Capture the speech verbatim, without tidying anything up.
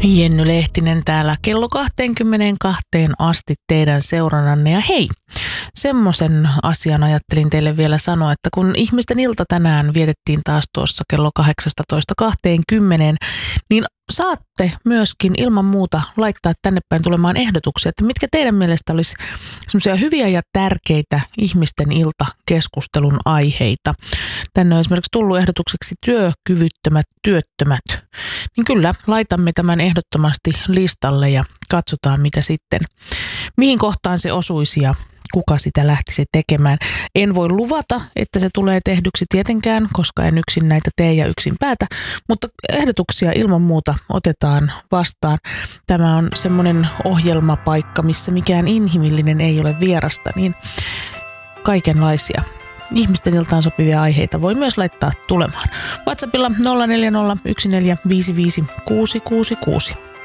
Jenny Lehtinen täällä kello kaksikymmentäkaksi asti teidän seurannanne. Ja hei, semmoisen asian ajattelin teille vielä sanoa, että kun ihmisten ilta tänään vietettiin taas tuossa kello kahdeksastatoista kaksikymmentä, niin saatte myöskin ilman muuta laittaa tänne päin tulemaan ehdotuksia, että mitkä teidän mielestä olisi semmoisia hyviä ja tärkeitä ihmisten iltakeskustelun aiheita. Tänne on esimerkiksi tullut ehdotukseksi työkyvyttömät työttömät. Niin kyllä, laitamme tämän ehdottomasti listalle ja katsotaan mitä sitten, mihin kohtaan se osuisi ja kuka sitä lähtisi tekemään. En voi luvata, että se tulee tehdyksi tietenkään, koska en yksin näitä tee ja yksin päätä, mutta ehdotuksia ilman muuta otetaan vastaan. Tämä on semmoinen ohjelmapaikka, missä mikään inhimillinen ei ole vierasta, niin kaikenlaisia ihmisten iltaan sopivia aiheita voi myös laittaa tulemaan. WhatsAppilla nolla neljä nolla yksi neljä viisi viisi kuusi kuusi kuusi.